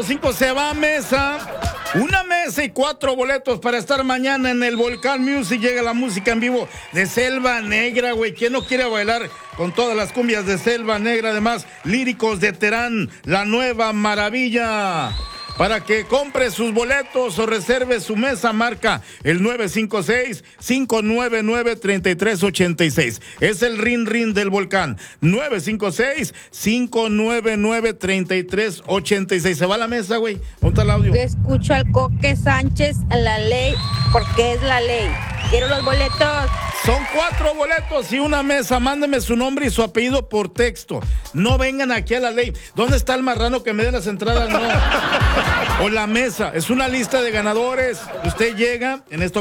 5 se va a mesa. Una mesa y 4 boletos para estar mañana en el Volcán Music. Llega la música en vivo de Selva Negra, güey. ¿Quién no quiere bailar con todas las cumbias de Selva Negra? Además, Líricos de Terán, la nueva maravilla. Para que compre sus boletos o reserve su mesa, marca el 956-599-3386. Es el rin del Volcán. 956-599-3386. Se va a la mesa, güey. Ponte el audio. Yo escucho al Coque Sánchez, la ley, porque es la ley. Quiero los boletos. Son 4 boletos y una mesa. Mándeme su nombre y su apellido por texto. No vengan aquí a la ley. ¿Dónde está el marrano que me dé las entradas? No. O la mesa. Es una lista de ganadores. Usted llega en esta